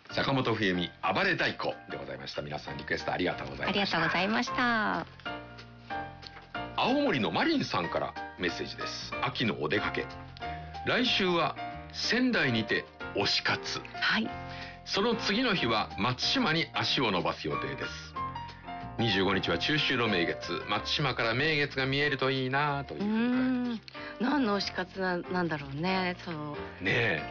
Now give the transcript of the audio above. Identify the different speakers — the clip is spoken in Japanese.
Speaker 1: 坂本冬美暴れ太鼓でございました。皆さんリクエストありがとうございました。
Speaker 2: ありがとうございました。
Speaker 1: 青森のマリンさんからメッセージです。秋のお出かけ、来週は仙台にて推し活、
Speaker 2: はい、
Speaker 1: その次の日は松島に足を伸ばす予定です。25日は中秋の名月、松島から名月が見えるといいなというふうに。
Speaker 2: 何の推し活なんだろうね。そう
Speaker 1: ねえ